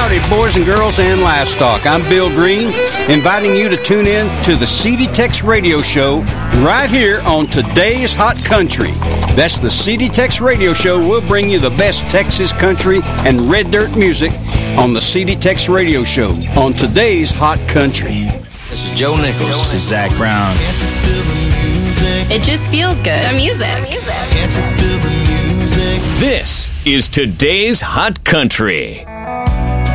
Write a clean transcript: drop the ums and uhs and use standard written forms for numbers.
howdy, boys and girls and livestock. I'm Bill Green, inviting you to tune in to the CD Tex Radio Show right here on Today's Hot Country. That's the CD Tex Radio Show. We'll bring you the best Texas country and red dirt music on the CD Tex Radio Show on Today's Hot Country. This is Joe Nichols. This is Zach Brown. It just feels good. The music. This is Today's Hot Country.